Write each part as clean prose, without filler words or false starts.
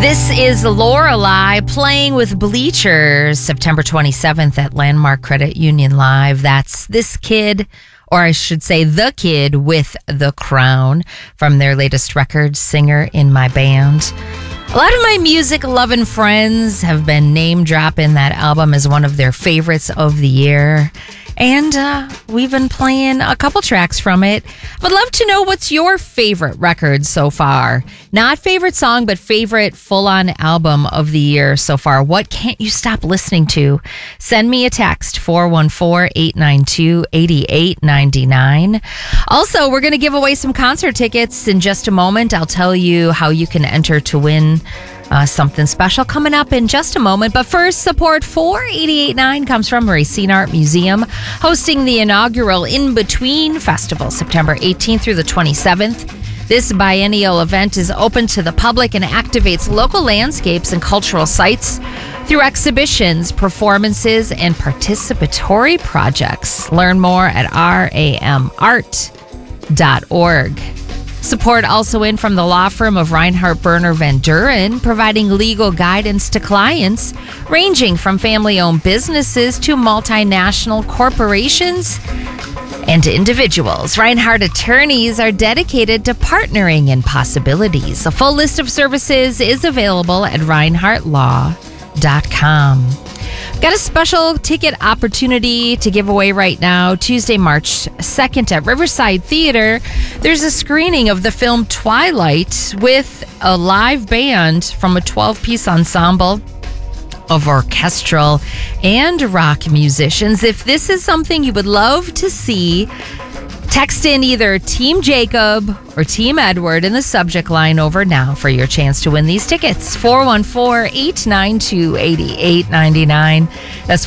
This is Lorelei playing with Bleachers, September 27th at Landmark Credit Union Live. That's This Kid, or I should say The Kid with the Crown, from their latest record, Singer in My Band. A lot of my music-loving friends have been name-dropping that album as one of their favorites of the year. And we've been playing a couple tracks from it. Would love to know what's your favorite record so far. Not favorite song, but favorite full-on album of the year so far. What can't you stop listening to? Send me a text, 414-892-8899. Also, we're going to give away some concert tickets in just a moment. I'll tell you how you can enter to win something special coming up in just a moment. But first, support for 88.9 comes from Racine Art Museum, hosting the inaugural In Between Festival, September 18th through the 27th. This biennial event is open to the public and activates local landscapes and cultural sites through exhibitions, performances, and participatory projects. Learn more at ramart.org. Support also in from the law firm of Reinhardt Berner Van Duren, providing legal guidance to clients ranging from family-owned businesses to multinational corporations and individuals. Reinhardt attorneys are dedicated to partnering in possibilities. A full list of services is available at reinhardtlaw.com. Got a special ticket opportunity to give away right now. Tuesday, March 2nd at Riverside Theater. There's a screening of the film Twilight with a live band from a 12-piece ensemble of orchestral and rock musicians. If this is something you would love to see, text in either Team Jacob or Team Edward in the subject line over now for your chance to win these tickets. 414-892-8899. That's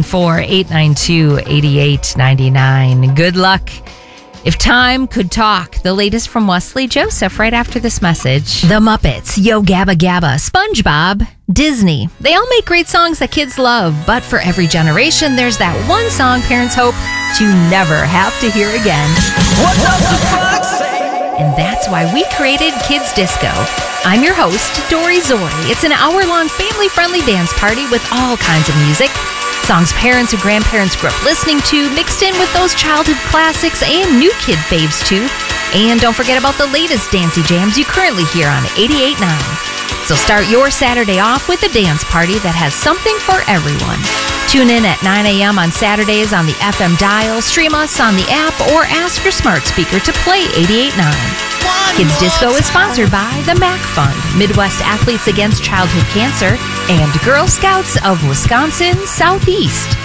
414-892-8899. Good luck. If Time Could Talk, the latest from Wesley Joseph right after this message. The Muppets, Yo Gabba Gabba, SpongeBob, Disney. They all make great songs that kids love, but for every generation, there's that one song parents hope to never have to hear again. What does the fox say? And that's why we created Kids Disco. I'm your host, Dory Zori. It's an hour-long family-friendly dance party with all kinds of music. Songs parents and grandparents grew up listening to, mixed in with those childhood classics and new kid faves too. And don't forget about the latest dancey jams you currently hear on 88.9. So start your Saturday off with a dance party that has something for everyone. Tune in at 9 a.m. on Saturdays on the FM dial, stream us on the app, or ask your smart speaker to play 88.9. Kids Disco is sponsored by the MAC Fund, Midwest Athletes Against Childhood Cancer, and Girl Scouts of Wisconsin Southeast.